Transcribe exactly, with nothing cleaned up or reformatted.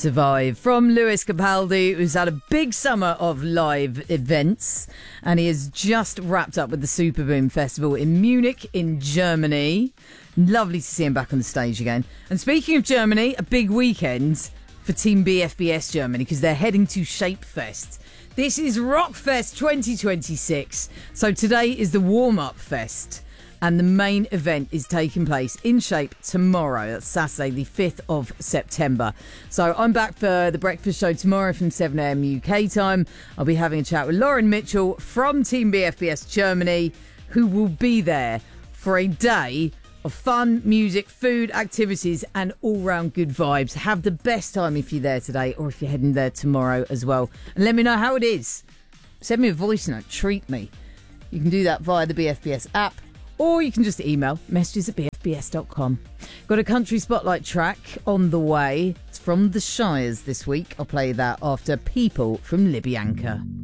Survive from Lewis Capaldi, who's had a big summer of live events, and he has just wrapped up with the Superboom Festival in Munich in Germany. Lovely to see him back on the stage again. And speaking of Germany, a big weekend for Team B F B S Germany because they're heading to Shapefest. This is Rockfest twenty twenty-six. So today is the warm-up fest. And the main event is taking place in Shape tomorrow. That's Saturday, the fifth of September. So I'm back for the breakfast show tomorrow from seven a.m. U K time. I'll be having a chat with Lauren Mitchell from Team B F B S Germany, who will be there for a day of fun, music, food, activities, and all-round good vibes. Have the best time if you're there today or if you're heading there tomorrow as well. And let me know how it is. Send me a voice note. Treat me. You can do that via the B F B S app. Or you can just email messages at b f b s dot com. Got a country spotlight track on the way. It's from the Shires this week. I'll play that after People from Libyanka.